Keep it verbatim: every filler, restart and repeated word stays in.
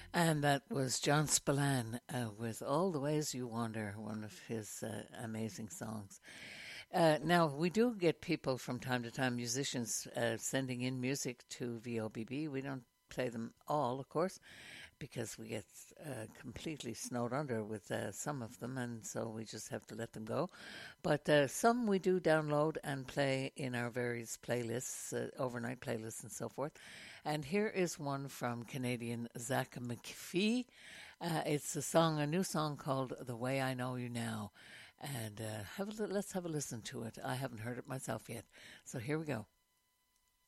And that was John Spillane uh, with All the Ways You Wander, one of his uh, amazing songs. Uh, now, we do get people from time to time, musicians, uh, sending in music to V O B B. We don't play them all, of course, because we get uh, completely snowed under with uh, some of them, and so we just have to let them go. But uh, some we do download and play in our various playlists, uh, overnight playlists and so forth. And here is one from Canadian Zach McPhee. Uh, it's a song, a new song called The Way I Know You Now. And uh, have a, let's have a listen to it. I haven't heard it myself yet. So here we go.